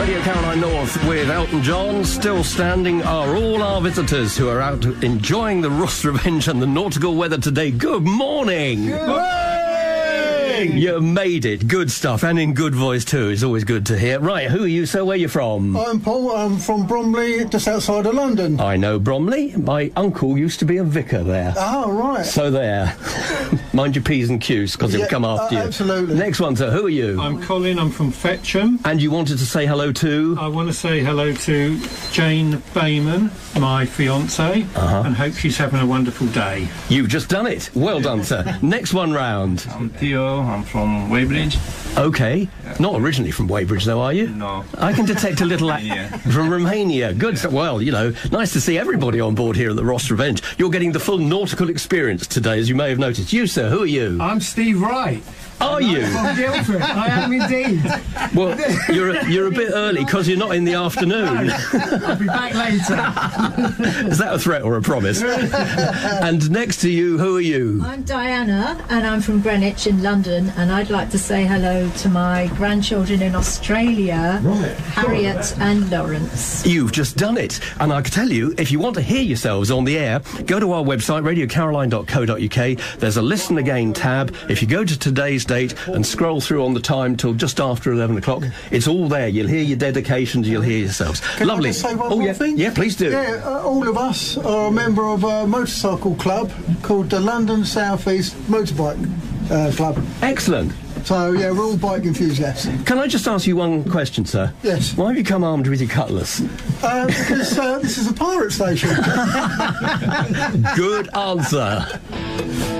Radio Caroline North with Elton John. Still standing are all our visitors who are out enjoying the Ross Revenge and the nautical weather today. Good morning! Good morning! You made it. Good stuff, and in good voice too. It's always good to hear. Right, who are you, sir? Where are you from? I'm Paul. I'm from Bromley, just outside of London. I know Bromley. My uncle used to be a vicar there. Oh, right. So there. Mind your P's and Q's, because he'll come after you. Absolutely. Next one, sir. Who are you? I'm Colin. I'm from Fetcham. And you wanted to say hello to? I want to say hello to Jane Bayman, my fiancée, and hope she's having a wonderful day. You've just done it. Well done, sir. Next one round. I'm Theo. I'm from Weybridge. Okay. Not originally from Weybridge, though, are you? No. I can detect a little... From Romania. Good. Well, you know, nice to see everybody on board here at the Ross Revenge. You're getting the full nautical experience today, as you may have noticed. You, sir, who are you? I'm Steve Wright. Are you? From Guildford. I am indeed. Well, you're a bit early because you're not in the afternoon. I'll be back later. Is that a threat or a promise? And next to you, who are you? I'm Diana, and I'm from Greenwich in London, and I'd like to say hello to my grandchildren in Australia, Harriet and Lawrence. You've just done it. And I can tell you, if you want to hear yourselves on the air, go to our website, radiocaroline.co.uk. There's a Listen Again tab. If you go to today's date and scroll through on the time till just after 11 o'clock, it's all there. You'll hear your dedications, you'll hear yourselves. Can Lovely. I just say one more thing? Yeah, please do. Yeah, all of us are a member of a motorcycle club called the London South East Motorbike Club. Excellent. So, yeah, we're all bike enthusiasts. Can I just ask you one question, sir? Yes. Why have you come armed with your cutlass? Because this is a pirate station. Good answer.